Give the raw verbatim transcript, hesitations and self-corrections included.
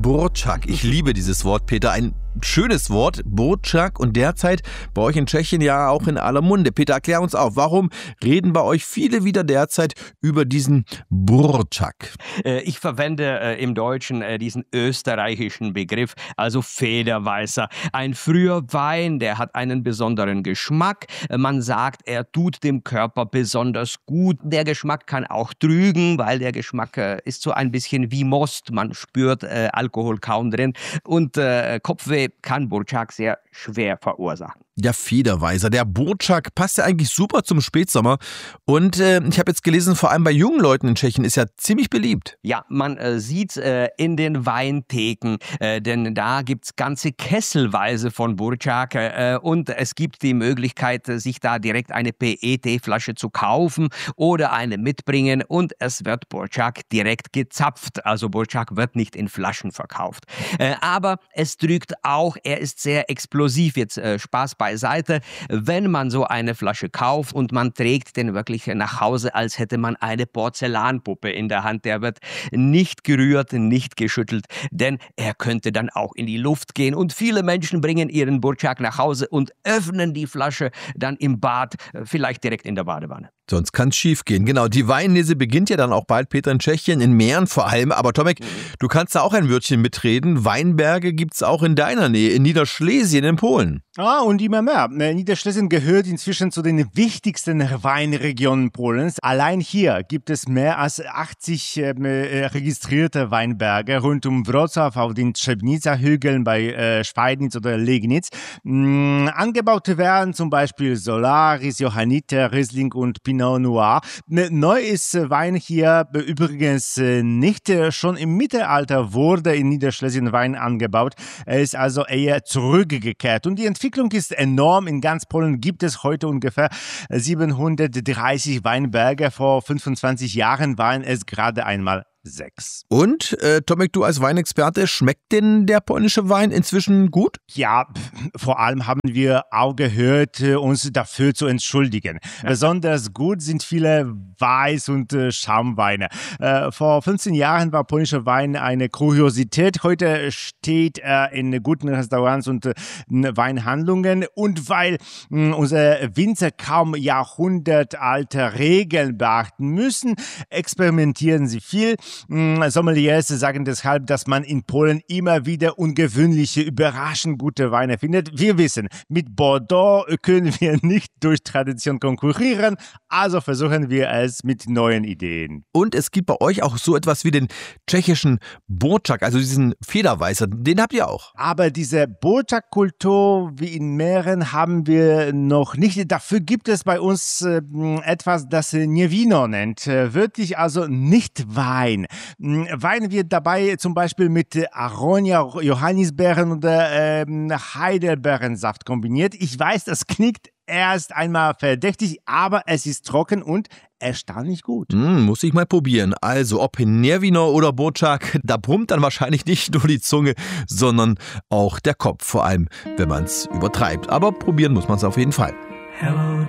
Burčak. Ich liebe dieses Wort, Peter. Ein schönes Wort, Burčak, und derzeit bei euch in Tschechien ja auch in aller Munde. Peter, erklär uns auf, warum reden bei euch viele wieder derzeit über diesen Burčak? Ich verwende im Deutschen diesen österreichischen Begriff, also Federweißer. Ein früher Wein, der hat einen besonderen Geschmack. Man sagt, er tut dem Körper besonders gut. Der Geschmack kann auch trügen, weil der Geschmack ist so ein bisschen wie Most. Man spürt äh, Alkohol kaum drin. Und äh, Kopfweh kann Burčak sehr schwer verursachen. Der Federweißer, der Burčak, passt ja eigentlich super zum Spätsommer. Und äh, ich habe jetzt gelesen, vor allem bei jungen Leuten in Tschechien ist ja ziemlich beliebt. Ja, man äh, sieht äh, in den Weintheken, äh, denn da gibt es ganze Kesselweise von Burčak äh, und es gibt die Möglichkeit, sich da direkt eine P E T-Flasche zu kaufen oder eine mitbringen, und es wird Burčak direkt gezapft. Also Burčak wird nicht in Flaschen verkauft. Äh, aber es trügt auch, er ist sehr explosiv. Jetzt äh, Spaß beiseite, wenn man so eine Flasche kauft und man trägt den wirklich nach Hause, als hätte man eine Porzellanpuppe in der Hand. Der wird nicht gerührt, nicht geschüttelt, denn er könnte dann auch in die Luft gehen. Und viele Menschen bringen ihren Burčak nach Hause und öffnen die Flasche dann im Bad, vielleicht direkt in der Badewanne. Sonst kann es schief gehen. Genau, die Weinlese beginnt ja dann auch bald, Peter, in Tschechien, in Mähren vor allem. Aber Tomek, mhm. du kannst da auch ein Wörtchen mitreden. Weinberge gibt es auch in deiner Nähe, in Niederschlesien in Polen. Ah, und immer mehr. Niederschlesien gehört inzwischen zu den wichtigsten Weinregionen Polens. Allein hier gibt es mehr als achtzig äh, registrierte Weinberge rund um Wrocław auf den Trzebnica-Hügeln bei äh, Schweidnitz oder Legnitz. Mm, angebaut werden zum Beispiel Solaris, Johanniter, Riesling und Pinot Noir. Neu ist Wein hier übrigens nicht. Schon im Mittelalter wurde in Niederschlesien Wein angebaut. Er ist also eher zurückgekehrt. Und die Entwicklung ist enorm. In ganz Polen gibt es heute ungefähr siebenhundertdreißig Weinberge. Vor fünfundzwanzig Jahren waren es gerade einmal sechs. Und, äh, Tomek, du als Weinexperte, schmeckt denn der polnische Wein inzwischen gut? Ja, vor allem haben wir auch gehört, uns dafür zu entschuldigen. Ja. Besonders gut sind viele Weiß- und äh, Schaumweine. Äh, vor fünfzehn Jahren war polnischer Wein eine Kuriosität. Heute steht er in guten Restaurants und äh, Weinhandlungen. Und weil mh, unsere Winzer kaum jahrhundertalte Regeln beachten müssen, experimentieren sie viel. Sommeliers sagen deshalb, dass man in Polen immer wieder ungewöhnliche, überraschend gute Weine findet. Wir wissen, mit Bordeaux können wir nicht durch Tradition konkurrieren, also versuchen wir es mit neuen Ideen. Und es gibt bei euch auch so etwas wie den tschechischen Burčak, also diesen Federweißer, den habt ihr auch. Aber diese Burčak-Kultur wie in Mähren haben wir noch nicht. Dafür gibt es bei uns äh, etwas, das Nie Vino nennt. Wörtlich also nicht Wein. Wein wird dabei zum Beispiel mit Aronia, Johannisbeeren oder ähm, Heidelbeerensaft kombiniert. Ich weiß, das klingt erst einmal verdächtig, aber es ist trocken und erstaunlich gut. Mm, muss ich mal probieren. Also ob Nie Vino oder Burčak, da brummt dann wahrscheinlich nicht nur die Zunge, sondern auch der Kopf, vor allem wenn man es übertreibt. Aber probieren muss man es auf jeden Fall. Hello